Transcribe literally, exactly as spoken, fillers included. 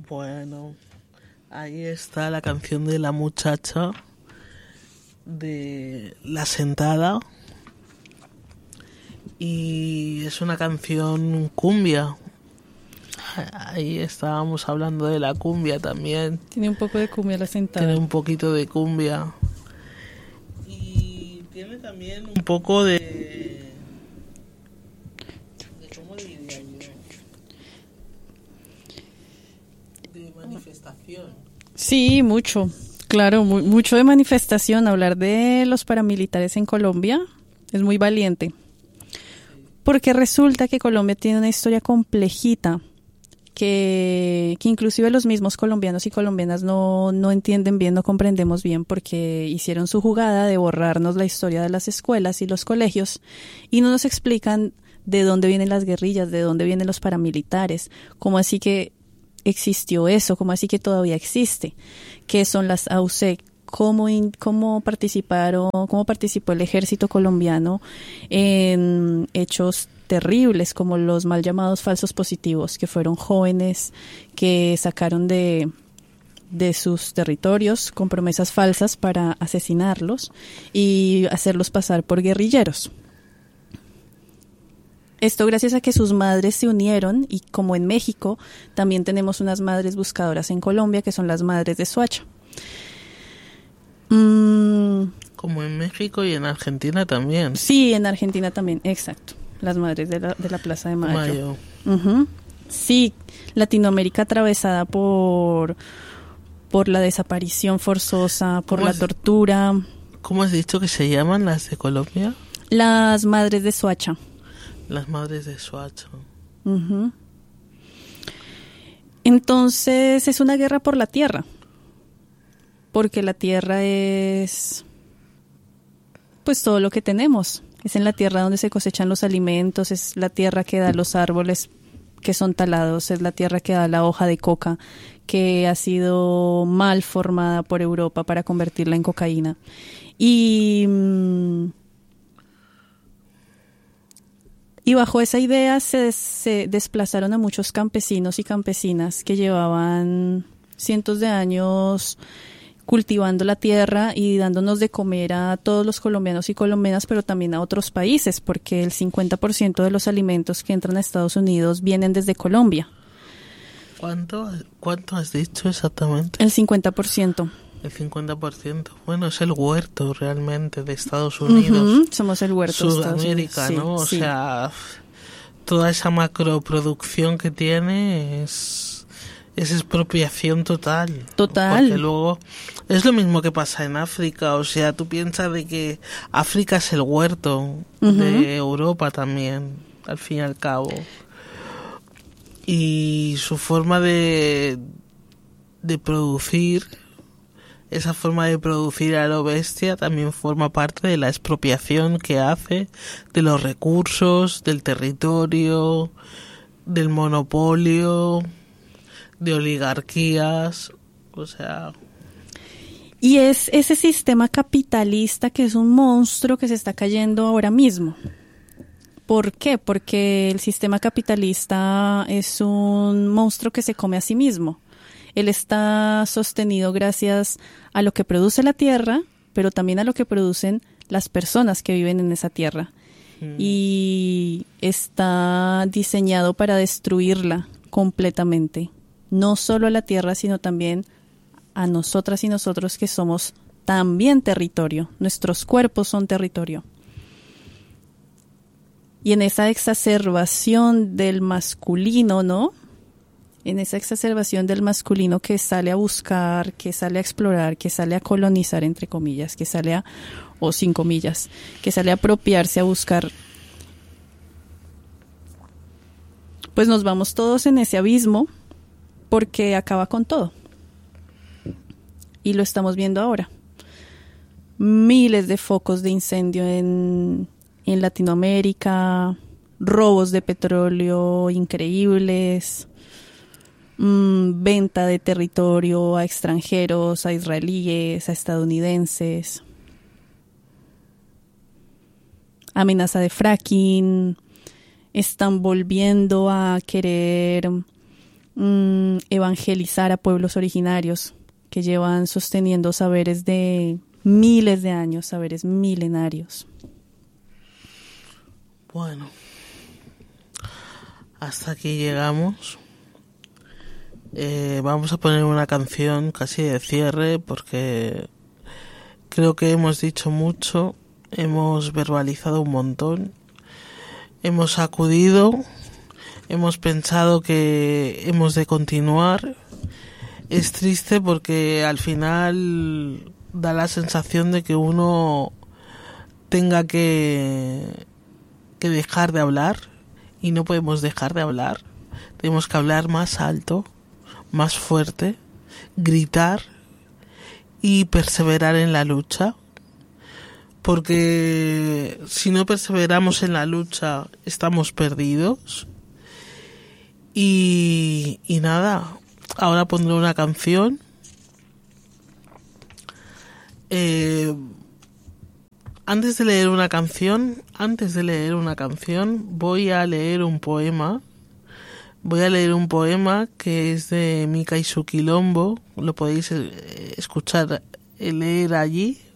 Bueno, ahí está la canción de La Muchacha, de La Sentada, y es una canción cumbia. Ahí estábamos hablando de la cumbia también. Tiene un poco de cumbia La Sentada. Tiene un poquito de cumbia. Y tiene también un poco de... de ¿cómo diría yo? De manifestación. Sí, mucho. Claro, mu- mucho de manifestación. Hablar de los paramilitares en Colombia es muy valiente. Porque resulta que Colombia tiene una historia complejita. Que, que inclusive los mismos colombianos y colombianas no, no entienden bien, no comprendemos bien, porque hicieron su jugada de borrarnos la historia de las escuelas y los colegios y no nos explican de dónde vienen las guerrillas, de dónde vienen los paramilitares, cómo así que existió eso, cómo así que todavía existe, qué son las A U C E, cómo, in, cómo participaron, cómo participó el ejército colombiano en hechos terribles como los mal llamados falsos positivos, que fueron jóvenes que sacaron de, de sus territorios con promesas falsas para asesinarlos y hacerlos pasar por guerrilleros. Esto gracias a que sus madres se unieron y como en México también tenemos unas madres buscadoras en Colombia que son las madres de Soacha. Mm, Como en México y en Argentina también. sí, en Argentina también, exacto. Las madres de la, de la Plaza de Mayo. Mayo. Uh-huh. Sí, Latinoamérica atravesada por, por la desaparición forzosa, por la es? tortura. ¿Cómo has dicho que se llaman las de Colombia? Las madres de Soacha. Las madres de Soacha. Uh-huh. Entonces es una guerra por la tierra. Porque la tierra es pues todo lo que tenemos. Es en la tierra donde se cosechan los alimentos, es la tierra que da los árboles que son talados, es la tierra que da la hoja de coca que ha sido mal formada por Europa para convertirla en cocaína. Y, y bajo esa idea se, se desplazaron a muchos campesinos y campesinas que llevaban cientos de años cultivando la tierra y dándonos de comer a todos los colombianos y colombianas, pero también a otros países, porque el cincuenta por ciento de los alimentos que entran a Estados Unidos vienen desde Colombia. ¿Cuánto, cuánto has dicho exactamente? El cincuenta por ciento. El cincuenta por ciento. Bueno, es el huerto realmente de Estados Unidos. Uh-huh. Somos el huerto de Estados Sudamérica, Unidos. ¿no? Sí, O sí. sea, toda esa macroproducción que tiene es... es expropiación total. Total. Porque luego es lo mismo que pasa en África. O sea, tú piensas de que África es el huerto uh-huh. de Europa también, al fin y al cabo. Y su forma de, de producir, esa forma de producir a lo bestia también forma parte de la expropiación que hace de los recursos, del territorio, del monopolio, de oligarquías, o sea... Y es ese sistema capitalista que es un monstruo que se está cayendo ahora mismo. ¿Por qué? Porque el sistema capitalista es un monstruo que se come a sí mismo. Él está sostenido gracias a lo que produce la tierra, pero también a lo que producen las personas que viven en esa tierra. Mm. Y está diseñado para destruirla completamente. No solo a la tierra, sino también a nosotras y nosotros que somos también territorio. Nuestros cuerpos son territorio. Y en esa exacerbación del masculino, ¿no? En esa exacerbación del masculino que sale a buscar, que sale a explorar, que sale a colonizar, entre comillas, que sale a, o sin comillas, que sale a apropiarse, a buscar, pues nos vamos todos en ese abismo porque acaba con todo. Y lo estamos viendo ahora. Miles de focos de incendio en, en Latinoamérica, robos de petróleo increíbles, mmm, venta de territorio a extranjeros, a israelíes, a estadounidenses, amenaza de fracking, están volviendo a querer mm, evangelizar a pueblos originarios que llevan sosteniendo saberes de miles de años, saberes milenarios. Bueno, hasta aquí llegamos. Eh, vamos a poner una canción casi de cierre porque creo que hemos dicho mucho, hemos verbalizado un montón, hemos acudido, hemos pensado que hemos de continuar. Es triste porque al final da la sensación de que uno tenga que, que dejar de hablar, y no podemos dejar de hablar. Tenemos que hablar más alto, más fuerte, gritar y perseverar en la lucha, porque si no perseveramos en la lucha estamos perdidos. Y, y nada, ahora pondré una canción. Eh, antes de leer una canción, antes de leer una canción, voy a leer un poema. Voy a leer un poema que es de Mika y su Quilombo. Lo podéis escuchar, leer allí.